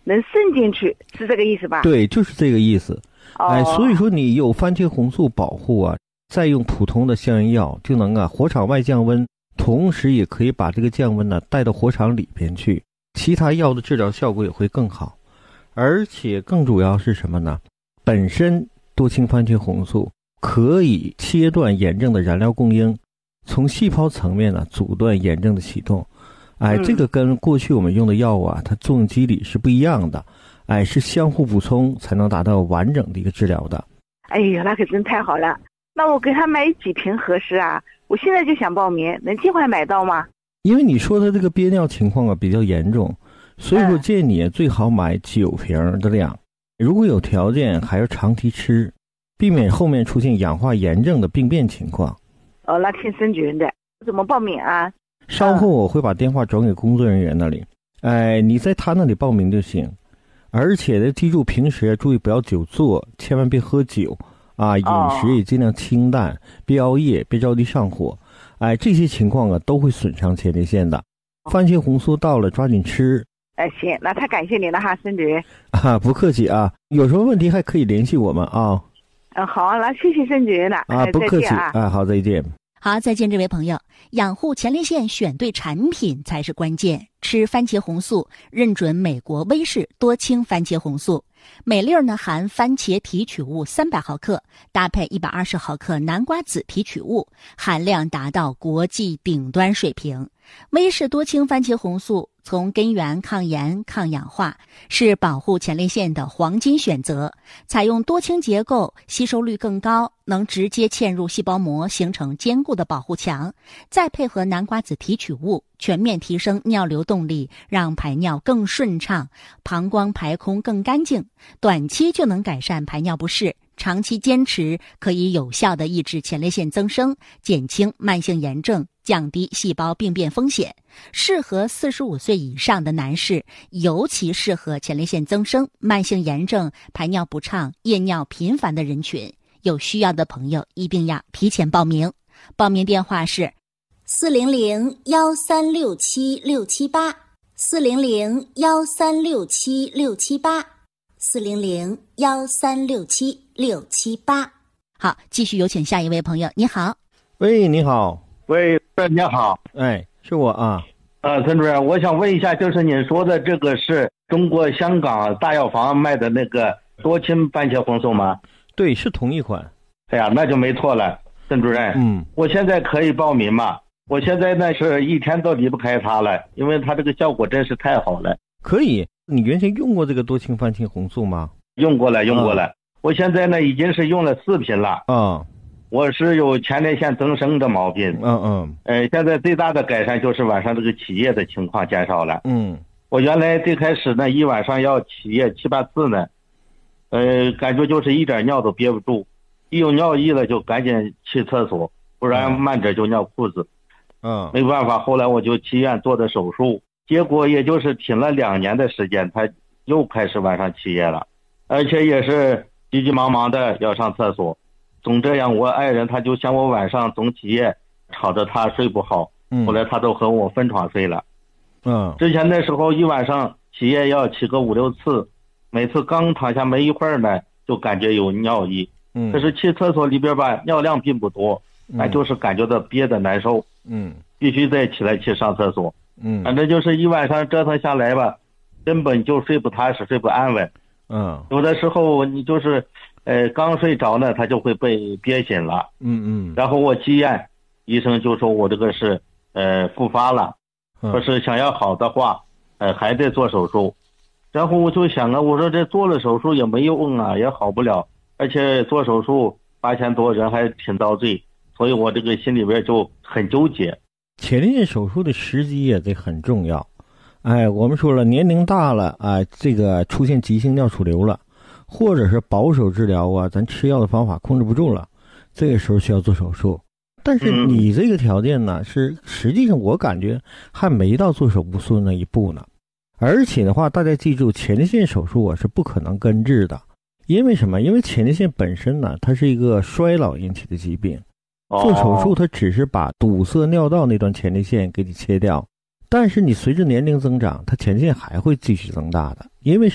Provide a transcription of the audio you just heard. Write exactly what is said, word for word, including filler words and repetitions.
能渗进去，是这个意思吧？ 对，就是这个意思。 哦、 哎，所以说你有番茄红素保护啊，再用普通的消炎药就能啊火场外降温，同时也可以把这个降温呢带到火场里边去，其他药的治疗效果也会更好。而且更主要是什么呢？本身多氢番茄红素可以切断炎症的燃料供应，从细胞层面呢阻断炎症的启动。哎，这个跟过去我们用的药物啊，它作用机理是不一样的。哎，是相互补充才能达到完整的一个治疗的。 哎呦，那可真太好了！那我给他买几瓶合适啊？我现在就想报名，能尽快买到吗？ 因为你说的这个憋尿情况啊比较严重，所以说建议你最好买九瓶的量。如果有条件，还要长期吃，避免后面出现氧化炎症的病变情况。 哦，那挺深觉的。怎么报名啊？ 稍后我会把电话转给工作人员那里，哎，你在他那里报名就行。而且呢，记住平时注意不要久坐，千万别喝酒啊，饮食也尽量清淡，别熬夜，别着急上火。哎，这些情况啊都会损伤前列腺的。番茄红素到了，抓紧吃。 哎，行，那太感谢你了哈，孙局。 啊，不客气啊，有什么问题还可以联系我们啊。 嗯，好，那谢谢孙局了。 啊，不客气啊， 啊，好，再见。 好，再见，这位朋友。养护前列腺选对产品才是关键。吃番茄红素，认准美国威士多氢番茄红素，每粒呢含番茄提取物三百毫克，搭配一百二十毫克南瓜子提取物，含量达到国际顶端水平。威士多氢番茄红素从根源抗炎抗氧化，是保护前列腺的黄金选择。采用多氢结构，吸收率更高，能直接嵌入细胞膜，形成坚固的保护墙。再配合南瓜子提取物，全面提升尿流动力，让排尿更顺畅，膀胱排空更干净。短期就能改善排尿不适，长期坚持可以有效地抑制前列腺增生，减轻慢性炎症，降低细胞病变风险。适合四十五岁以上的男士，尤其适合前列腺增生、慢性炎症、排尿不畅、夜尿频繁的人群。有需要的朋友一定要提前报名。报名电话是四零零幺三六七六七八，四零零幺三六七六七八，四零零幺三六七六七八。好，继续有请下一位朋友。你好。 喂，你好。 喂，你好。 哎，是我啊。 呃，陈主任，我想问一下，就是您说的这个是中国香港大药房卖的那个多氢番茄红素吗？ 对，是同一款。 哎呀，那就没错了，陈主任。 嗯， 我现在可以报名吗？我现在呢是一天都离不开它了，因为它这个效果真是太好了。 可以，你原先用过这个多氢番茄红素吗？ 用过了，用过了。嗯、我现在呢已经是用了四瓶了。 啊、嗯， 我是有前列腺增生的毛病。 嗯嗯。 呃，现在最大的改善就是晚上这个起夜的情况减少了。 嗯。 我原来最开始呢一晚上要起夜七八次呢，呃，感觉就是一点尿都憋不住，一有尿意了就赶紧去厕所，不然慢着就尿裤子。 嗯， 没办法，后来我就去医院做的手术，结果也就是停了两年的时间，他又开始晚上起夜了，而且也是急急忙忙的要上厕所。总这样，我爱人他就嫌我晚上总起夜，吵着他睡不好。后来他都和我分床睡了。 嗯， 之前那时候一晚上起夜要起个五六次，每次刚躺下没一会儿呢，就感觉有尿意。 嗯， 可是去厕所里边吧，尿量并不多，那、嗯、就是感觉到憋得难受。 嗯， 必须再起来去上厕所。 嗯， 反正就是一晚上折腾下来吧，根本就睡不踏实，睡不安稳。 嗯， 有的时候你就是，呃，刚睡着呢，他就会被憋醒了。 嗯嗯。 然后我去医院，医生就说我这个是呃复发了， 嗯、 说是想要好的话，呃还得做手术。然后我就想啊，我说这做了手术也没用啊，也好不了，而且做手术八千多，人还挺遭罪。所以我这个心里边就很纠结。 前列腺手术的时机也得很重要。哎，我们说了，年龄大了啊，这个出现急性尿储流了，或者是保守治疗啊，咱吃药的方法控制不住了，这个时候需要做手术。但是你这个条件呢，嗯、是实际上我感觉还没到做手术那一步呢。而且的话，大家记住，前列腺手术啊是不可能根治的，因为什么？因为前列腺本身呢，它是一个衰老引起的疾病。做手术它只是把堵塞尿道那段前列腺给你切掉，但是你随着年龄增长，它前列腺还会继续增大的，因为什么？